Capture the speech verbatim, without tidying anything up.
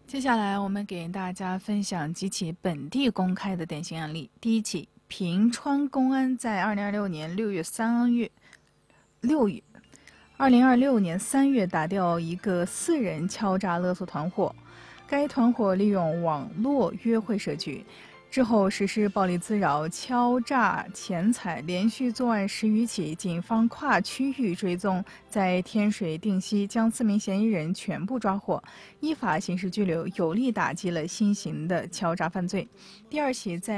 接下来，我们给大家分享几起本地公开的典型案例。第一起，平川公安在二零二六年六月三月六月，二零二六年三月打掉一个四人敲诈勒索团伙，该团伙利用网络约会设局。之后实施暴力滋扰、敲诈钱财，连续作案十余起。警方跨区域追踪，在天水、定西将四名嫌疑人全部抓获，依法刑事拘留，有力打击了新型的敲诈犯罪。第二起在